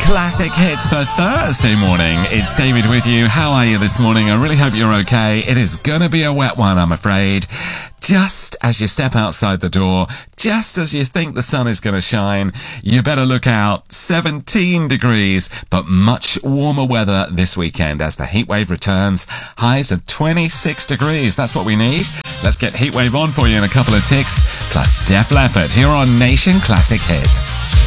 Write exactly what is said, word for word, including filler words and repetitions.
Classic Hits for Thursday morning. It's David with you. How are you this morning? I really hope you're okay. It is gonna be a wet one, I'm afraid. Just as you step outside the door, just as you think the sun is gonna shine, you better look out. seventeen degrees, but much warmer weather this weekend as the heatwave returns. Highs of twenty-six degrees. That's what we need. Let's get Heatwave on for you in a couple of ticks, plus Def Leppard here on Nation Classic Hits.